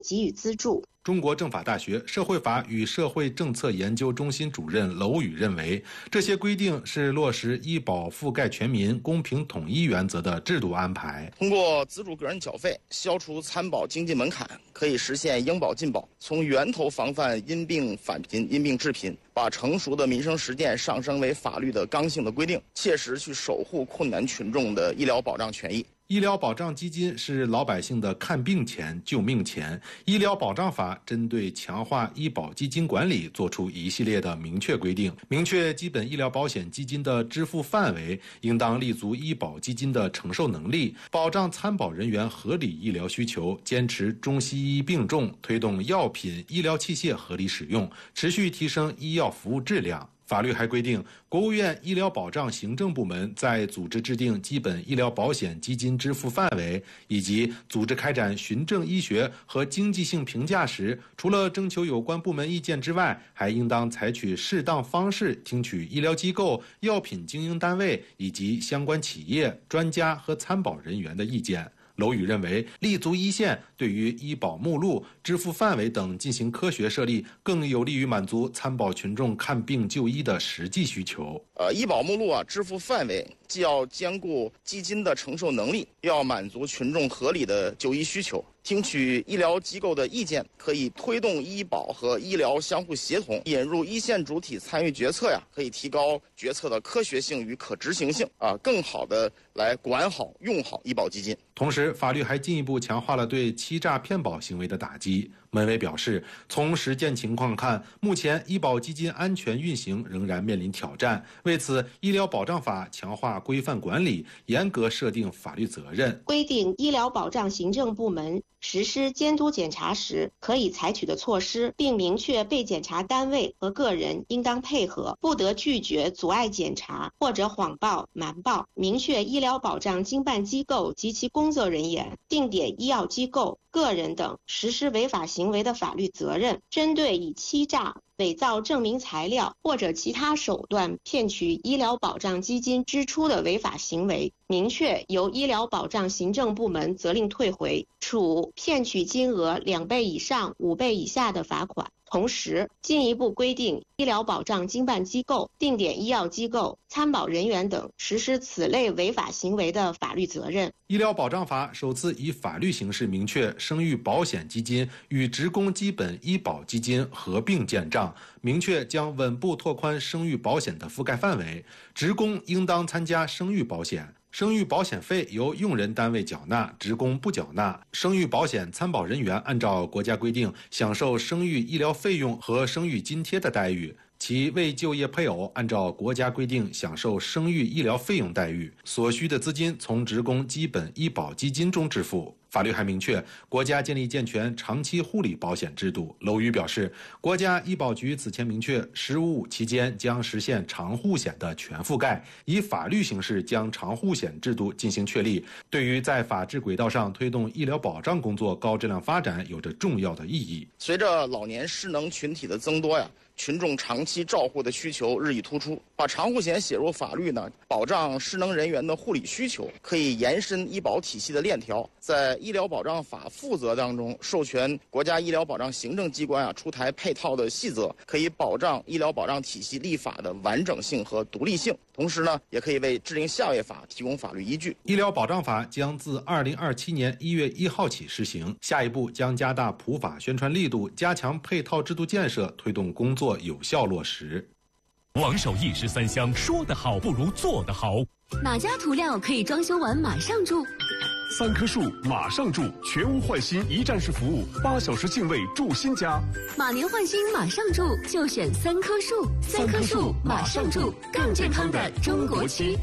给予资助。 中国政法大学社会法与社会政策研究中心主任娄宇认为，这些规定是落实医保覆盖全民、公平统一原则的制度安排。 通过资助个人缴费，消除参保经济门槛，可以实现应保尽保，从源头防范因病返贫、因病致贫，把成熟的民生实践上升为法律的刚性的规定，切实去守护困难群众的医疗保障权益。 医疗保障基金是老百姓的看病钱、救命钱。医疗保障法针对强化医保基金管理作出一系列的明确规定，明确基本医疗保险基金的支付范围，应当立足医保基金的承受能力，保障参保人员合理医疗需求，坚持中西医并重，推动药品、医疗器械合理使用，持续提升医药服务质量。法律还规定，国务院医疗保障行政部门在组织制定基本医疗保险基金支付范围以及组织开展循证医学和经济性评价时，除了征求有关部门意见之外，还应当采取适当方式听取医疗机构、药品经营单位以及相关企业、专家和参保人员的意见。娄宇认为，立足一线，对于医保目录、支付范围等进行科学设立，更有利于满足参保群众看病就医的实际需求。 医保目录支付范围既要兼顾基金的承受能力，又要满足群众合理的就医需求。听取医疗机构的意见，可以推动医保和医疗相互协同，引入一线主体参与决策可以提高决策的科学性与可执行性更好的来管好用好医保基金。 同时，法律还进一步强化了对欺诈骗保行为的打击。门委表示，从实践情况看，目前医保基金安全运行仍然面临挑战。为此，医疗保障法强化规范管理，严格设定法律责任， 规定医疗保障行政部门实施监督检查时可以采取的措施，并明确被检查单位和个人应当配合，不得拒绝、阻碍检查或者谎报、瞒报。明确医疗保障经办机构及其工作人员、定点医药机构、个人等实施违法行为的法律责任。针对以欺诈、伪造证明材料或者其他手段骗取医疗保障基金支出的违法行为，明确由医疗保障行政部门责令退回，处骗取金额2倍以上5倍以下的罚款。同时，进一步规定医疗保障经办机构、定点医药机构、参保人员等实施此类违法行为的法律责任。 医疗保障法首次以法律形式明确生育保险基金与职工基本医保基金合并建账，明确将稳步拓宽生育保险的覆盖范围，职工应当参加生育保险。生育保险费由用人单位缴纳，职工不缴纳。生育保险参保人员按照国家规定享受生育医疗费用和生育津贴的待遇，其未就业配偶按照国家规定享受生育医疗费用待遇，所需的资金从职工基本医保基金中支付。法律还明确，国家建立健全长期护理保险制度。娄宇表示，国家医保局此前明确，“15+5”期间将实现长护险的全覆盖，以法律形式将长护险制度进行确立，对于在法治轨道上推动医疗保障工作高质量发展有着重要的意义。 随着老年失能群体的增多群众长期照护的需求日益突出，把长护险写入法律保障失能人员的护理需求，可以延伸医保体系的链条，在医疗保障法负责当中授权国家医疗保障行政机关出台配套的细则，可以保障医疗保障体系立法的完整性和独立性，同时也可以为制定下位法提供法律依据。 医疗保障法将自2027年1月1号起施行，下一步将加大普法宣传力度，加强配套制度建设，推动工作有效落实。 王守义13香，说得好不如做得好。 哪家涂料可以装修完马上住 ？3棵树马上住，全屋换新一站式服务，8小时净位住新家。 马年换新马上住，就选3棵树。3棵树马上住，更健康的中国区。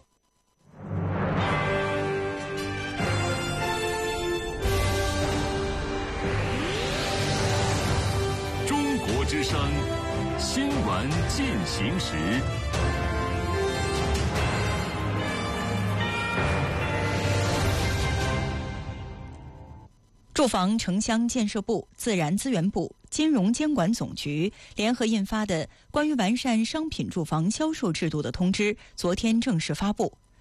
中国之声新闻进行时。 住房城乡建设部、自然资源部、金融监管总局联合印发的关于完善商品住房销售制度的通知昨天正式发布。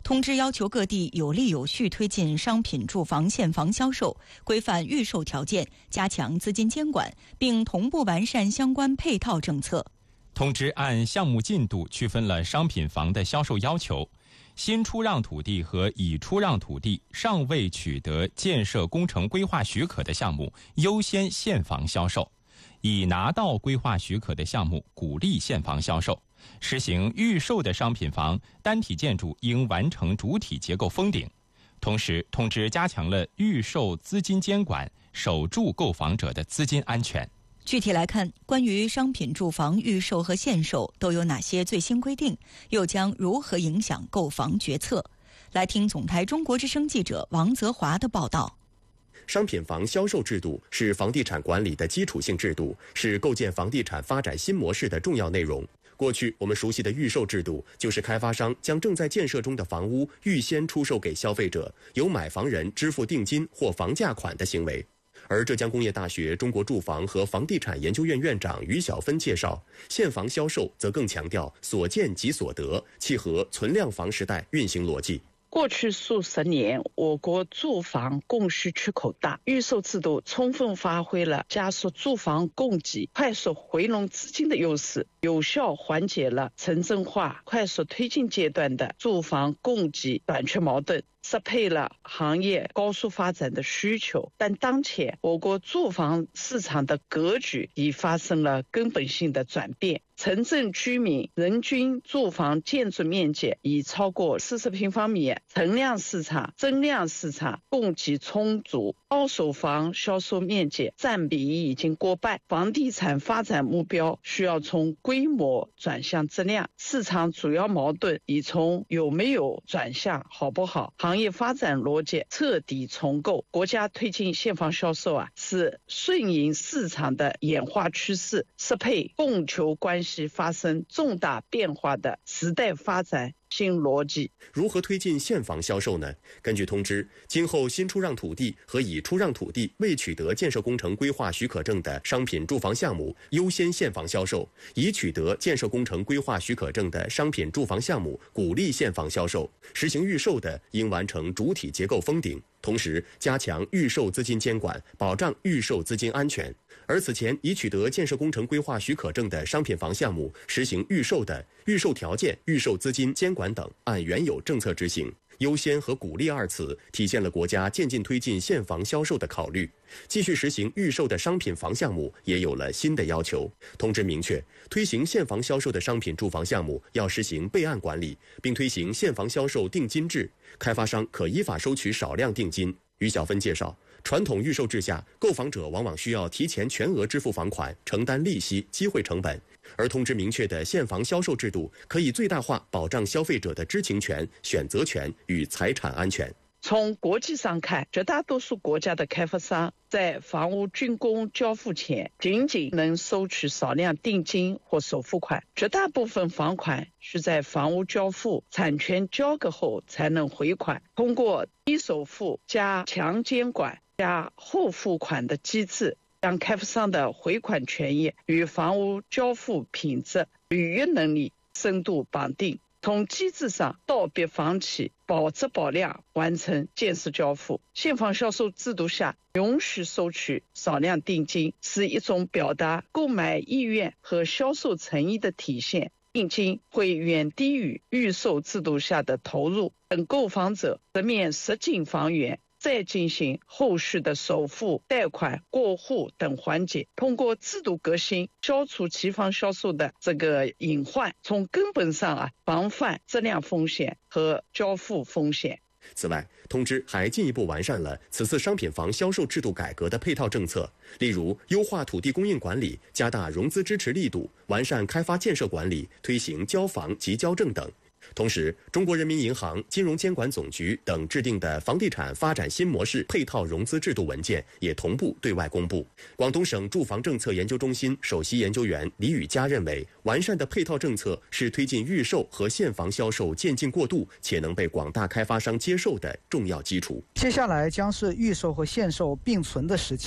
通知要求各地有力有序推进商品住房现房销售，规范预售条件，加强资金监管，并同步完善相关配套政策。 通知按项目进度区分了商品房的销售要求，新出让土地和已出让土地尚未取得建设工程规划许可的项目优先现房销售，已拿到规划许可的项目鼓励现房销售。实行预售的商品房单体建筑应完成主体结构封顶。同时，通知加强了预售资金监管，守住购房者的资金安全。 具体来看，关于商品住房预售和限售都有哪些最新规定，又将如何影响购房决策？来听总台中国之声记者王泽华的报道。 商品房销售制度是房地产管理的基础性制度，是构建房地产发展新模式的重要内容。过去我们熟悉的预售制度，就是开发商将正在建设中的房屋预先出售给消费者，由买房人支付定金或房价款的行为。而浙江工业大学中国住房和房地产研究院院长于小芬介绍，现房销售则更强调所见即所得，契合存量房时代运行逻辑。 过去数十年，我国住房供需缺口大，预售制度充分发挥了加速住房供给、快速回笼资金的优势，有效缓解了城镇化快速推进阶段的住房供给短缺矛盾，适配了行业高速发展的需求。但当前我国住房市场的格局已发生了根本性的转变，城镇居民人均住房建筑面积已超过40平方米，存量市场、增量市场供给充足，二手房销售面积占比已经过半。房地产发展目标需要从规模转向质量，市场主要矛盾已从有没有转向好不好，行业发展逻辑彻底重构。国家推进现房销售是顺应市场的演化趋势，适配供求关系发生重大变化的时代发展新逻辑。 如何推进现房销售呢？根据通知，今后新出让土地和已出让土地未取得建设工程规划许可证的商品住房项目优先现房销售，已取得建设工程规划许可证的商品住房项目鼓励现房销售，实行预售的应完成主体结构封顶，同时加强预售资金监管，保障预售资金安全。而此前已取得建设工程规划许可证的商品房项目实行预售的，预售条件、预售资金监管等按原有政策执行。优先和鼓励二词体现了国家渐进推进现房销售的考虑。继续实行预售的商品房项目也有了新的要求。通知明确，推行现房销售的商品住房项目要实行备案管理，并推行现房销售定金制，开发商可依法收取少量定金。于小芬介绍，传统预售制下，购房者往往需要提前全额支付房款，承担利息、机会成本。而通知明确的现房销售制度，可以最大化保障消费者的知情权、选择权与财产安全。 从国际上看，绝大多数国家的开发商在房屋竣工交付前，仅仅能收取少量定金或首付款，绝大部分房款需在房屋交付、产权交割后才能回款。通过低首付加强监管加后付款的机制，将开发商的回款权益与房屋交付品质、履约能力深度绑定，从机制上道别房企保质保量完成建设交付。现房销售制度下允许收取少量定金，是一种表达购买意愿和销售诚意的体现。定金会远低于预售制度下的投入，等购房者直面实景房源，再进行后续的首付、贷款、过户等环节，通过制度革新，消除期房销售的这个隐患，从根本上防范质量风险和交付风险。 此外，通知还进一步完善了此次商品房销售制度改革的配套政策，例如优化土地供应管理，加大融资支持力度，完善开发建设管理，推行交房及交证等。同时，中国人民银行、金融监管总局等制定的房地产发展新模式配套融资制度文件也同步对外公布。广东省住房政策研究中心首席研究员李宇佳认为，完善的配套政策是推进预售和现房销售渐进过渡且能被广大开发商接受的重要基础。 接下来将是预售和现售并存的时期。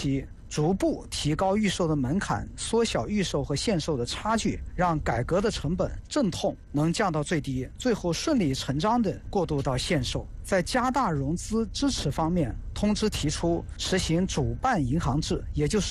逐步提高预售的门槛，缩小预售和限售的差距，让改革的成本阵痛能降到最低，最后顺理成章地过渡到限售。在加大融资支持方面，通知提出实行主办银行制，也就是